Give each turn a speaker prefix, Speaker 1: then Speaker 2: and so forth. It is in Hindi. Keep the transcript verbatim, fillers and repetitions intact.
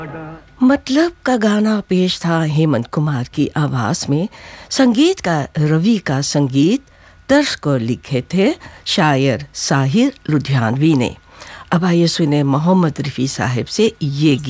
Speaker 1: मतलब का गाना पेश था हेमंत कुमार की आवाज़ में। संगीत का रवि का संगीत तर्ज को लिखे थे शायर साहिर लुधियानवी ने। अब आइए सुने मोहम्मद रफ़ी साहब से ये गीत।